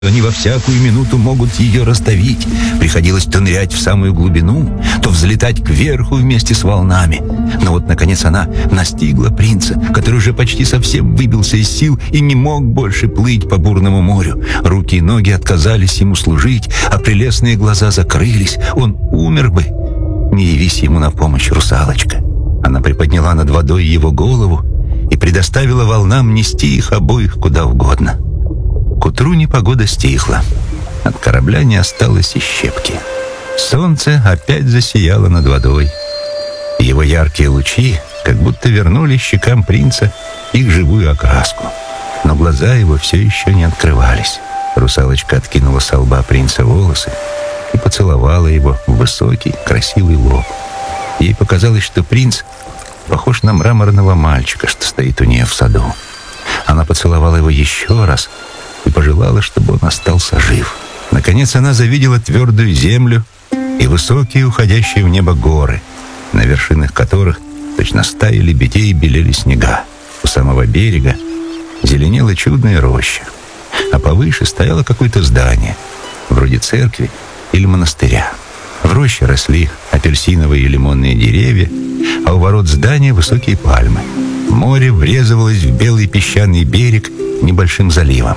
Они во всякую минуту могут ее раздавить. Приходилось то нырять в самую глубину, то взлетать кверху вместе с волнами. Но вот, наконец, она настигла принца, который уже почти совсем выбился из сил и не мог больше плыть по бурному морю. Руки и ноги отказались ему служить, а прелестные глаза закрылись. Он умер бы, не явись ему на помощь русалочка. Она приподняла над водой его голову и предоставила волнам нести их обоих куда угодно. К утру непогода стихла. От корабля не осталось и щепки. Солнце опять засияло над водой. Его яркие лучи как будто вернули щекам принца их живую окраску. Но глаза его все еще не открывались. Русалочка откинула со лба принца волосы и поцеловала его в высокий, красивый лоб. Ей показалось, что принц похож на мраморного мальчика, что стоит у нее в саду. Она поцеловала его еще раз и пожелала, чтобы он остался жив. Наконец она завидела твердую землю и высокие, уходящие в небо горы, на вершинах которых точно стаи лебедей белели снега. У самого берега зеленела чудная роща, а повыше стояло какое-то здание, вроде церкви или монастыря. В роще росли апельсиновые и лимонные деревья, а у ворот здания высокие пальмы. Море врезывалось в белый песчаный берег небольшим заливом.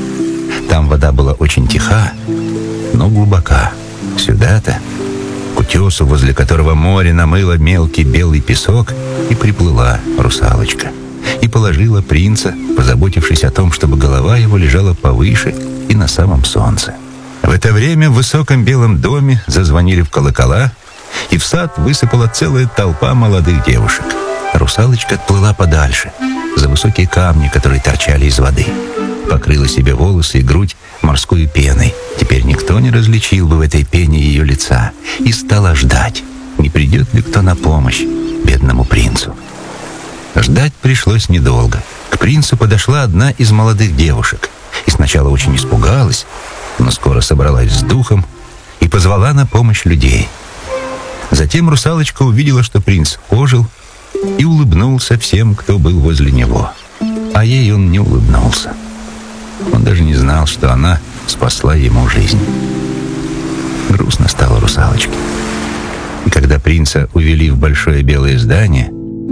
Там вода была очень тиха, но глубока. Сюда-то, к утесу, возле которого море намыло мелкий белый песок, и приплыла русалочка. И положила принца, позаботившись о том, чтобы голова его лежала повыше и на самом солнце. В это время в высоком белом доме зазвонили в колокола, и в сад высыпала целая толпа молодых девушек. Русалочка отплыла подальше, за высокие камни, которые торчали из воды. Покрыла себе волосы и грудь морской пеной. Теперь никто не различил бы в этой пене ее лица. И стала ждать, не придет ли кто на помощь бедному принцу. Ждать пришлось недолго. К принцу подошла одна из молодых девушек. И сначала очень испугалась, но скоро собралась с духом и позвала на помощь людей. Затем русалочка увидела, что принц ожил, и улыбнулся всем, кто был возле него. А ей он не улыбнулся. Он даже не знал, что она спасла ему жизнь. Грустно стало русалочке. И когда принца увели в большое белое здание,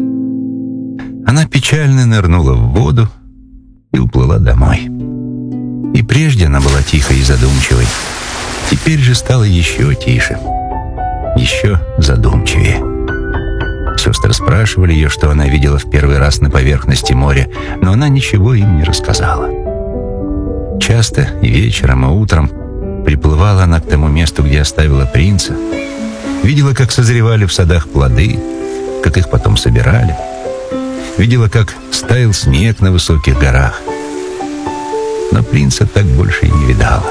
она печально нырнула в воду и уплыла домой. И прежде она была тихой и задумчивой. Теперь же стала еще тише, еще задумчивее. Сестры спрашивали ее, что она видела в первый раз на поверхности моря, но она ничего им не рассказала. Часто и вечером, и утром приплывала она к тому месту, где оставила принца, видела, как созревали в садах плоды, как их потом собирали, видела, как стаял снег на высоких горах. Но принца так больше и не видала.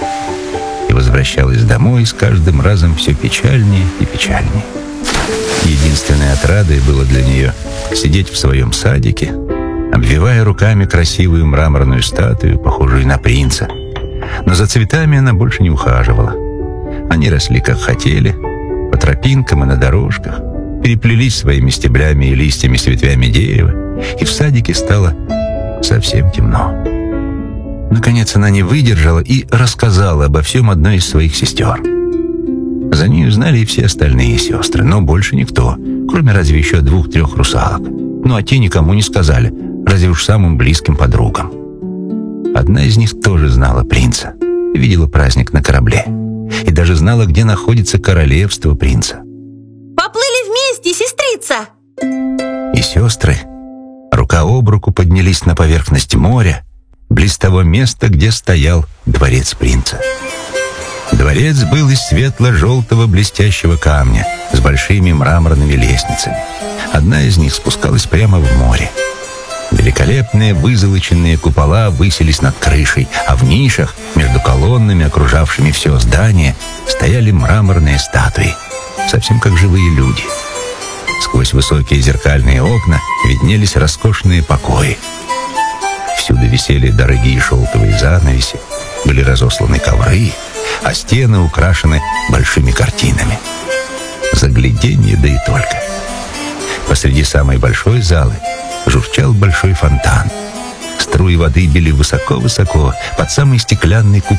И возвращалась домой с каждым разом все печальнее и печальнее. Единственной отрадой было для нее сидеть в своем садике, обвивая руками красивую мраморную статую, похожую на принца. Но за цветами она больше не ухаживала. Они росли, как хотели, по тропинкам и на дорожках, переплелись своими стеблями и листьями с ветвями дерева, и в садике стало совсем темно. Наконец она не выдержала и рассказала обо всем одной из своих сестер. За ней узнали и все остальные сестры, но больше никто, кроме разве еще 2-3 русалок. Ну а те никому не сказали, разве уж самым близким подругам. Одна из них тоже знала принца, видела праздник на корабле и даже знала, где находится королевство принца. «Поплыли вместе, сестрица!» И сестры рука об руку поднялись на поверхность моря, близ того места, где стоял дворец принца. Дворец был из светло-желтого блестящего камня с большими мраморными лестницами. Одна из них спускалась прямо в море. Великолепные вызолоченные купола высились над крышей, а в нишах, между колоннами, окружавшими все здание, стояли мраморные статуи, совсем как живые люди. Сквозь высокие зеркальные окна виднелись роскошные покои. Всюду висели дорогие шелковые занавеси, были разосланы ковры, а стены украшены большими картинами. Загляденье, да и только. Посреди самой большой залы журчал большой фонтан. Струи воды били высоко-высоко, под самый стеклянный купол